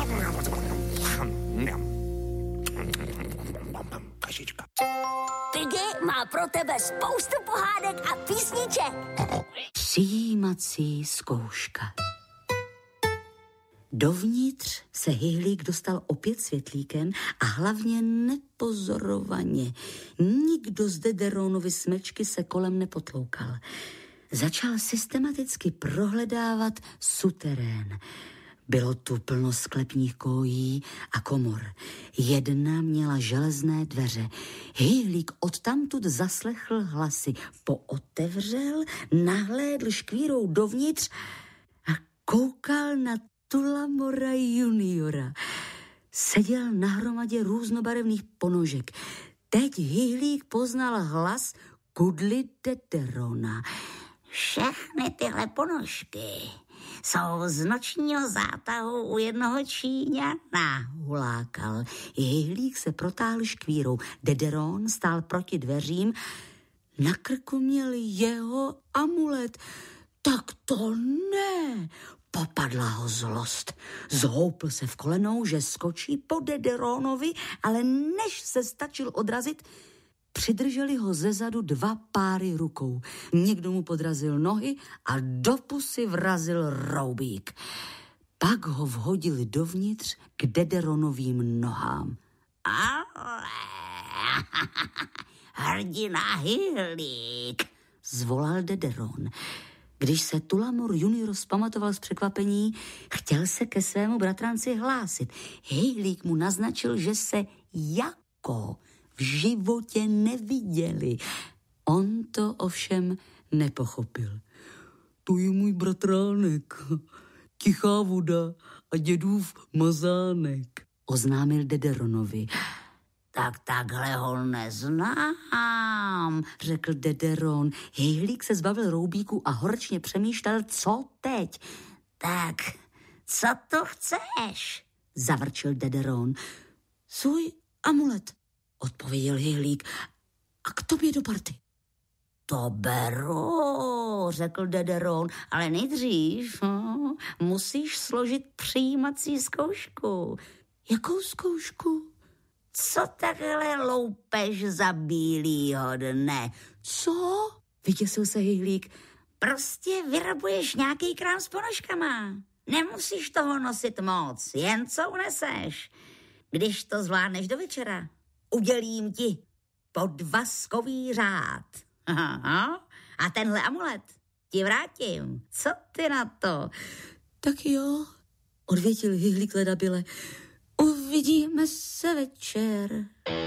Kašička. Piggy má pro tebe spoustu pohádek a písniček. Přijímací zkouška. Dovnitř se Hyhlík dostal opět světlíkem a hlavně nepozorovaně. Nikdo z Dederonovy smečky se kolem nepotloukal. Začal systematicky prohledávat suterén. Bylo tu plno sklepních kojí a komor. Jedna měla železné dveře. Hyhlík odtamtud zaslechl hlasy. Pootevřel, nahlédl škvírou dovnitř a koukal na Tullamora juniora. Seděl na hromadě různobarevných ponožek. Teď Hyhlík poznal hlas Kudly Dederona. Všechny tyhle ponožky jsou z nočního zátahu u jednoho Číňana, hulákal. Hyhlík se protáhl škvírou. Dederon stál proti dveřím. Na krku měl jeho amulet. Tak to ne! Popadla ho zlost. Zhoupl se v kolenou, že skočí po Dederonovi, ale než se stačil odrazit, přidrželi ho zezadu 2 páry rukou. Někdo mu podrazil nohy a do pusy vrazil roubík. Pak ho vhodili dovnitř k Dederonovým nohám. Hrdina Hyhlík, zvolal Dederon. Když se Tullamor junior zpamatoval z překvapení, chtěl se ke svému bratranci hlásit. Hyhlík mu naznačil, že se jako v životě neviděli. On to ovšem nepochopil. To je můj bratránek, tichá voda a dědův mazánek, oznámil Dederonovi. Tak takhle ho neznám, řekl Dederon. Hyhlík se zbavil roubíku a horčně přemýšlel, co teď. Tak, co to chceš? Zavrčil Dederon. Svůj amulet, odpověděl Hyhlík. A k tobě do party. To beru, řekl Dederon, ale nejdřív musíš složit přijímací zkoušku. Jakou zkoušku? Co takhle loupeš za bílýho dne? Co? Vyděsil se Hyhlík. Prostě vyrabuješ nějaký krám s ponožkama. Nemusíš toho nosit moc, jen co uneseš. Když to zvládneš do večera, udělím ti podvazkový řád. Aha. A tenhle amulet ti vrátím. Co ty na to? Tak jo, odvětil Hyhlík ledabyle. Uvidíme se večer.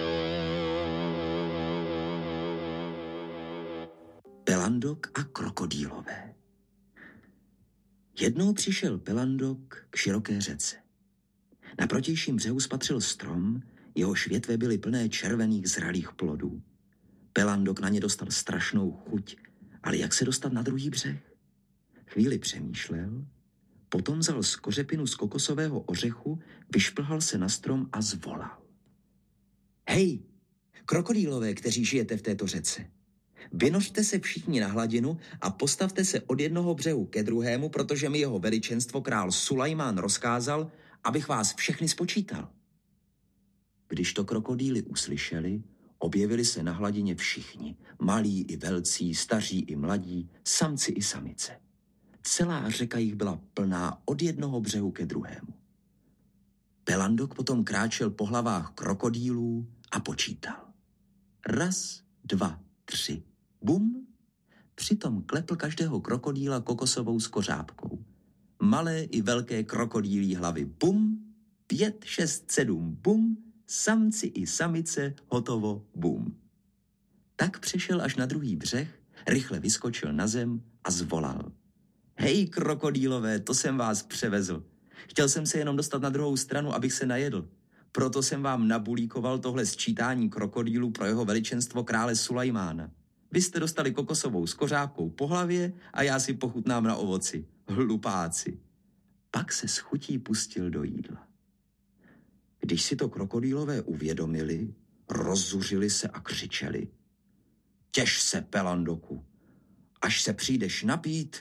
Pelandok a krokodýlové. Jednou přišel Pelandok k široké řece. Na protějším břehu spatřil strom, jehož větve byly plné červených zralých plodů. Pelandok na ně dostal strašnou chuť, ale jak se dostat na druhý břeh? Chvíli přemýšlel, potom vzal z kořepinu z kokosového ořechu, vyšplhal se na strom a zvolal. Hej, krokodýlové, kteří žijete v této řece. Vynořte se všichni na hladinu a postavte se od jednoho břehu ke druhému, protože mi jeho veličenstvo král Sulajmán rozkázal, abych vás všechny spočítal. Když to krokodýly uslyšeli, objevili se na hladině všichni, malí i velcí, staří i mladí, samci i samice. Celá řeka jich byla plná od jednoho břehu ke druhému. Pelandok potom kráčel po hlavách krokodýlů a počítal. 1, 2, 3, bum. Přitom klepl každého krokodýla kokosovou skořápkou. Malé i velké krokodýlí hlavy, bum. 5, 6, 7, bum. Samci i samice, hotovo, bum. Tak přešel až na druhý břeh, rychle vyskočil na zem a zvolal. Hej, krokodýlové, to jsem vás převezl. Chtěl jsem se jenom dostat na druhou stranu, abych se najedl. Proto jsem vám nabulíkoval tohle sčítání krokodýlů pro jeho veličenstvo krále Sulajmána. Vy jste dostali kokosovou skořápkou po hlavě a já si pochutnám na ovoci. Hlupáci. Pak se s chutí pustil do jídla. Když si to krokodýlové uvědomili, rozzuřili se a křičeli. Těž se, Pelandoku, až se přijdeš napít,